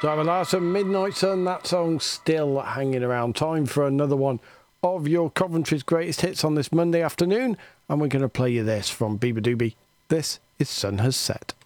Simon Larson, Midnight Sun, that song still hanging around. Time for another one of your Coventry's greatest hits on this Monday afternoon, and we're going to play you this from Bieber Doobie. This is Sun Has Set.